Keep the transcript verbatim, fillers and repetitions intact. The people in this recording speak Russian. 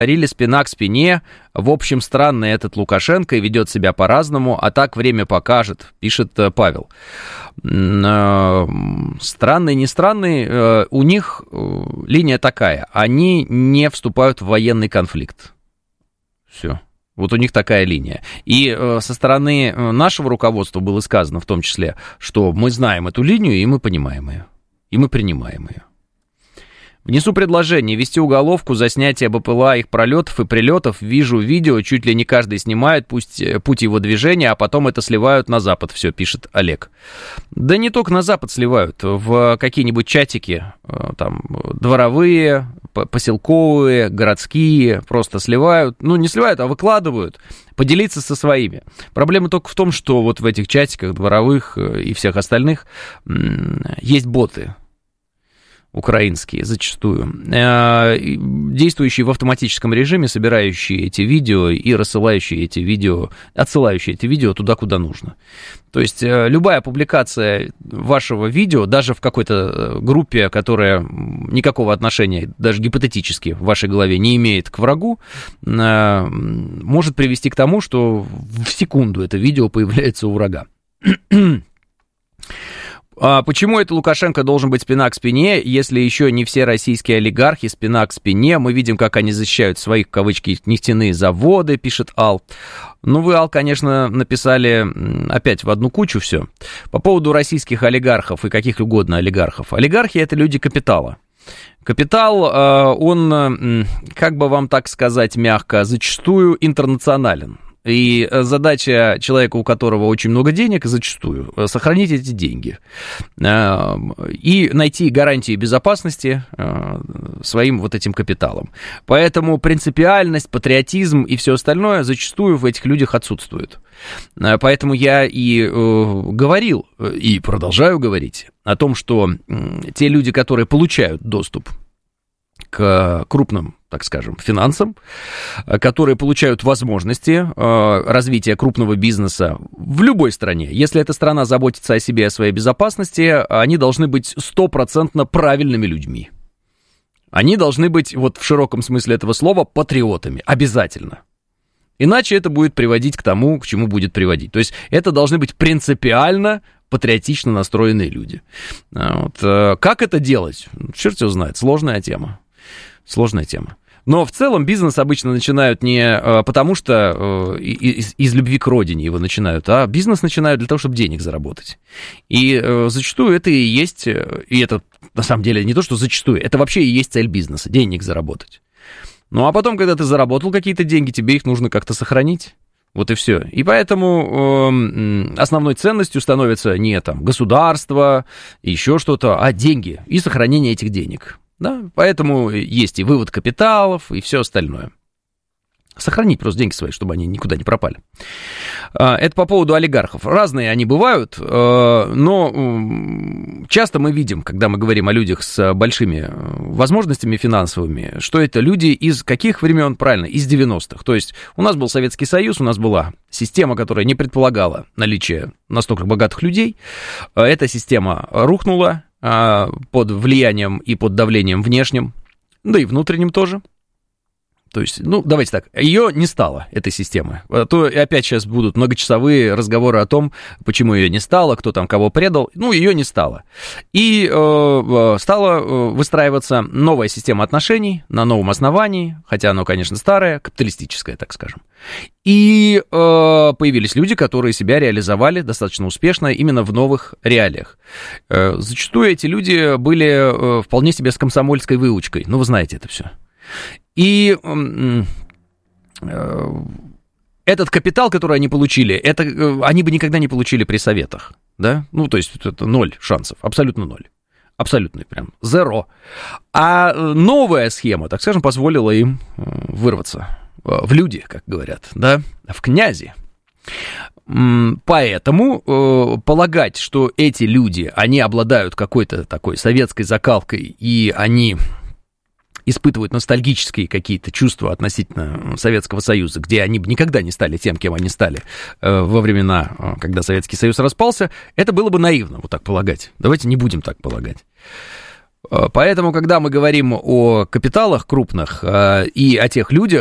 говорили спина к спине. В общем, странный этот Лукашенко и ведет себя по-разному, а так время покажет, пишет Павел. Странный, не странный, у них линия такая. Они не вступают в военный конфликт. Все. Вот у них такая линия. И со стороны нашего руководства было сказано в том числе, что мы знаем эту линию, и мы понимаем ее. И мы принимаем ее. Внесу предложение ввести уголовку за снятие БПЛА их пролетов и прилетов. Вижу видео, чуть ли не каждый снимает пусть, путь его движения, а потом это сливают на Запад. Все, пишет Олег. Да не только на Запад сливают, в какие-нибудь чатики, там, дворовые, поселковые, городские, просто сливают. Ну, не сливают, а выкладывают, поделиться со своими. Проблема только в том, что вот в этих чатиках дворовых и всех остальных есть боты. Украинские зачастую, действующие в автоматическом режиме, собирающие эти видео и рассылающие эти видео, отсылающие эти видео туда, куда нужно. То есть любая публикация вашего видео, даже в какой-то группе, которая никакого отношения, даже гипотетически, в вашей голове не имеет к врагу, может привести к тому, что в секунду это видео появляется у врага. А почему это Лукашенко должен быть спина к спине, если еще не все российские олигархи спина к спине? Мы видим, как они защищают свои, в кавычки, нефтяные заводы, пишет Ал. Ну, вы, Ал, конечно, написали опять в одну кучу все. По поводу российских олигархов и каких угодно олигархов. Олигархи — это люди капитала. Капитал, он, как бы вам так сказать мягко, зачастую интернационален. И задача человека, у которого очень много денег, зачастую сохранить эти деньги и найти гарантии безопасности своим вот этим капиталом. Поэтому принципиальность, патриотизм и все остальное зачастую в этих людях отсутствует. Поэтому я и говорил, и продолжаю говорить о том, что те люди, которые получают доступ к крупным, так скажем, финансам, которые получают возможности развития крупного бизнеса в любой стране. Если эта страна заботится о себе и о своей безопасности, они должны быть стопроцентно правильными людьми. Они должны быть, вот в широком смысле этого слова, патриотами. Обязательно. Иначе это будет приводить к тому, к чему будет приводить. То есть это должны быть принципиально патриотично настроенные люди. Вот. Как это делать? Черт его знает. Сложная тема. Сложная тема. Но в целом бизнес обычно начинают не потому, что из, из любви к родине его начинают, а бизнес начинают для того, чтобы денег заработать. И зачастую это и есть, и это на самом деле не то, что зачастую, это вообще и есть цель бизнеса, денег заработать. Ну а потом, когда ты заработал какие-то деньги, тебе их нужно как-то сохранить. Вот и все. И поэтому э, основной ценностью становится не там государство, еще что-то, а деньги и сохранение этих денег. Да? Поэтому есть и вывод капиталов, и все остальное. Сохранить просто деньги свои, чтобы они никуда не пропали. Это по поводу олигархов. Разные они бывают, но часто мы видим, когда мы говорим о людях с большими возможностями финансовыми, что это люди из каких времен? Правильно, из девяностых. То есть у нас был Советский Союз, у нас была система, которая не предполагала наличие настолько богатых людей. Эта система рухнула под влиянием и под давлением внешним, да и внутренним тоже. То есть, ну, давайте так, ее не стало, этой системы. А то опять сейчас будут многочасовые разговоры о том, почему ее не стало, кто там кого предал. Ну, ее не стало. И э, стала выстраиваться новая система отношений на новом основании, хотя оно, конечно, старое, капиталистическое, так скажем. И э, появились люди, которые себя реализовали достаточно успешно именно в новых реалиях. Э, зачастую эти люди были э, вполне себе с комсомольской выучкой. Ну, вы знаете это все. И э, э, этот капитал, который они получили, это э, они бы никогда не получили при советах, да? Ну, то есть это ноль шансов, абсолютно ноль. Абсолютно прям, зеро. А новая схема, так скажем, позволила им вырваться в люди, как говорят, да, в князи. Поэтому э, полагать, что эти люди, они обладают какой-то такой советской закалкой, и они испытывают ностальгические какие-то чувства относительно Советского Союза, где они бы никогда не стали тем, кем они стали э, во времена, когда Советский Союз распался, это было бы наивно, вот так полагать. Давайте не будем так полагать. Поэтому, когда мы говорим о капиталах крупных и о тех людях,